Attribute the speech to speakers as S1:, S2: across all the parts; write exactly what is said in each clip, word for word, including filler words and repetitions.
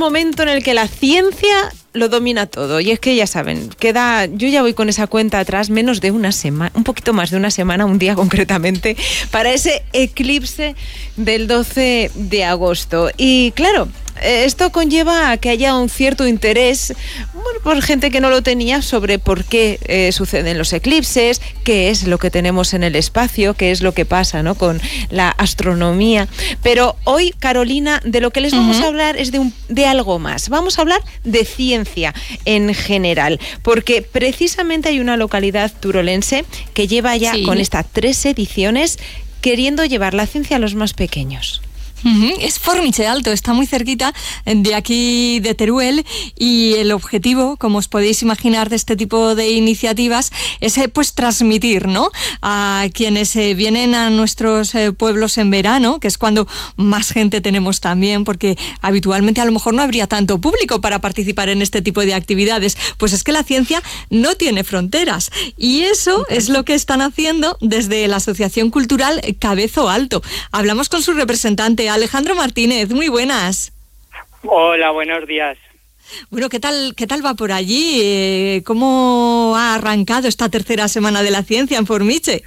S1: momento en el que la ciencia lo domina todo. Y es que ya saben, queda, yo ya voy con esa cuenta atrás, menos de una semana, un poquito más de una semana, un día concretamente, para ese eclipse del doce de agosto. Y claro, esto conlleva a que haya un cierto interés, bueno, por gente que no lo tenía, sobre por qué eh, suceden los eclipses, qué es lo que tenemos en el espacio, qué es lo que pasa, ¿no?, con la astronomía. Pero hoy, Carolina, de lo que les vamos uh-huh. a hablar es de, un, de algo más. Vamos a hablar de ciencia en general, porque precisamente hay una localidad turolense que lleva ya sí. con estas tres ediciones queriendo llevar la ciencia a los más pequeños.
S2: Uh-huh. Es Formiche Alto, está muy cerquita de aquí de Teruel, y el objetivo, como os podéis imaginar, de este tipo de iniciativas es pues transmitir, ¿no?, a quienes eh, vienen a nuestros eh, pueblos en verano, que es cuando más gente tenemos también, porque habitualmente a lo mejor no habría tanto público para participar en este tipo de actividades. Pues es que la ciencia no tiene fronteras, y eso es lo que están haciendo desde la Asociación Cultural Cabezo Alto. Hablamos con su representante, Alejandro Martínez. Muy buenas.
S3: Hola, buenos días.
S2: Bueno, ¿qué tal, qué tal va por allí? Eh, ¿Cómo ha arrancado esta tercera semana de la ciencia en Formiche?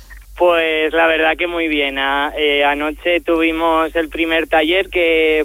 S3: Pues la verdad que muy bien. A, eh, anoche tuvimos el primer taller que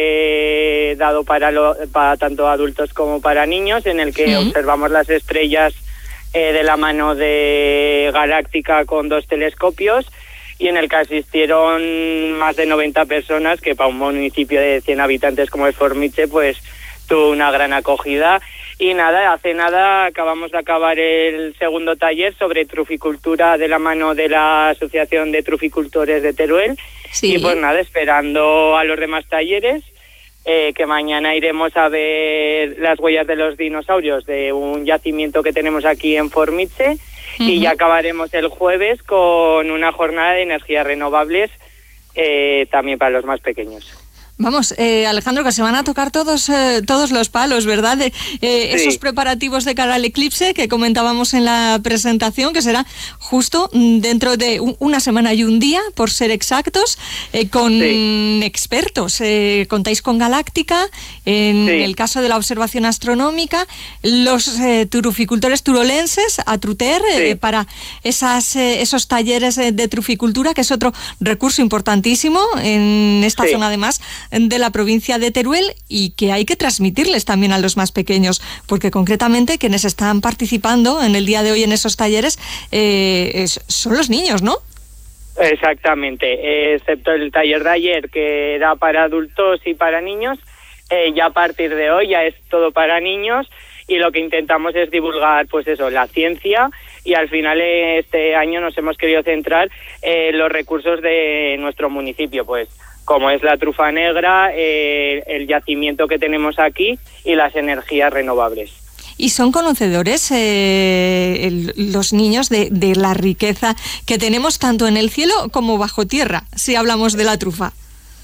S3: fue dado para, lo, para tanto adultos como para niños, en el que ¿Sí? observamos las estrellas eh, de la mano de Galáctica con dos telescopios, y en el que asistieron más de noventa personas, que para un municipio de cien habitantes como es Formiche, pues tuvo una gran acogida. Y nada, hace nada acabamos de acabar el segundo taller sobre truficultura de la mano de la Asociación de Truficultores de Teruel. Sí. Y pues nada, esperando a los demás talleres, eh, que mañana iremos a ver las huellas de los dinosaurios de un yacimiento que tenemos aquí en Formiche. Uh-huh. Y ya acabaremos el jueves con una jornada de energías renovables, eh, también para los más pequeños.
S2: Vamos, eh, Alejandro, que se van a tocar todos eh, todos los palos, ¿verdad? Eh, eh, sí. Esos preparativos de cara al eclipse que comentábamos en la presentación, que será justo dentro de un, una semana y un día, por ser exactos, eh, con sí. expertos. Eh, contáis con Galáctica, en sí. el caso de la observación astronómica, los eh, truficultores turolenses, a Truter, sí. eh, para esas eh, esos talleres de, de truficultura, que es otro recurso importantísimo en esta sí. zona, además, de la provincia de Teruel, y que hay que transmitirles también a los más pequeños, porque concretamente quienes están participando en el día de hoy en esos talleres eh, es, son los niños, ¿no?
S3: Exactamente, eh, excepto el taller de ayer, que era para adultos y para niños, eh, ya a partir de hoy ya es todo para niños, y lo que intentamos es divulgar, pues eso, la ciencia, y al final este año nos hemos querido centrar en los recursos de nuestro municipio, pues como es la trufa negra, eh, el yacimiento que tenemos aquí y las energías renovables.
S2: ¿Y son conocedores eh, el, los niños de, de la riqueza que tenemos tanto en el cielo como bajo tierra, si hablamos de la trufa?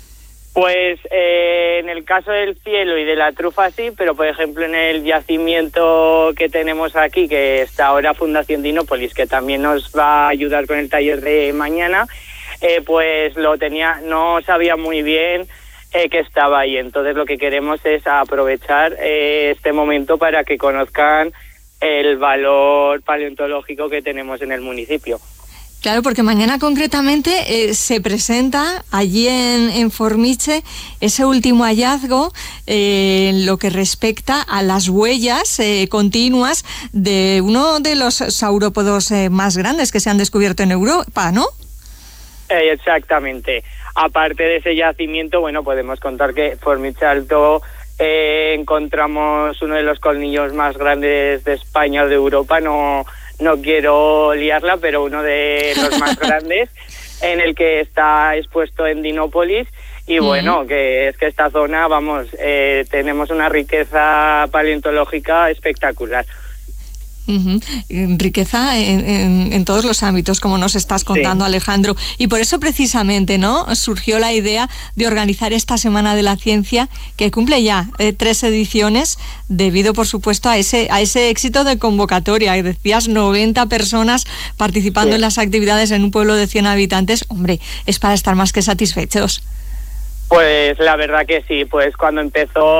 S3: Pues eh, en el caso del cielo y de la trufa sí, pero por ejemplo en el yacimiento que tenemos aquí, que está ahora Fundación Dinópolis, que también nos va a ayudar con el taller de mañana, Eh, pues lo tenía, no sabía muy bien eh, que estaba ahí. Entonces lo que queremos es aprovechar eh, este momento para que conozcan el valor paleontológico que tenemos en el municipio.
S2: Claro, porque mañana concretamente eh, se presenta allí en, en Formiche ese último hallazgo eh, en lo que respecta a las huellas eh, continuas de uno de los saurópodos eh, más grandes que se han descubierto en Europa, ¿no?
S3: Eh, exactamente. Aparte de ese yacimiento, bueno, podemos contar que Formiche Alto eh, encontramos uno de los colmillos más grandes de España o de Europa, no, no quiero liarla, pero uno de los más grandes, en el que está expuesto en Dinópolis, y uh-huh. bueno, que es que esta zona, vamos, eh, tenemos una riqueza paleontológica espectacular.
S2: Uh-huh. Riqueza en, en, en todos los ámbitos, como nos estás contando, sí. Alejandro, y por eso precisamente, ¿no?, surgió la idea de organizar esta Semana de la Ciencia, que cumple ya eh, tres ediciones, debido por supuesto a ese a ese éxito de convocatoria. Y decías noventa personas participando sí. en las actividades en un pueblo de cien habitantes. Hombre, es para estar más que satisfechos.
S3: Pues la verdad que sí, pues cuando empezó